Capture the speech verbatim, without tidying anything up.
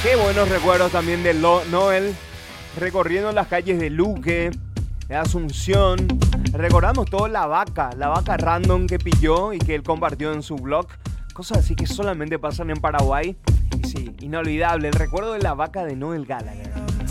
Qué buenos recuerdos también de Lo- Noel, recorriendo las calles de Luque, de Asunción. Recordamos todo la vaca, la vaca random que pilló y que él compartió en su blog. Cosas así que solamente pasan en Paraguay. Y sí, inolvidable, el recuerdo de la vaca de Noel Gallagher.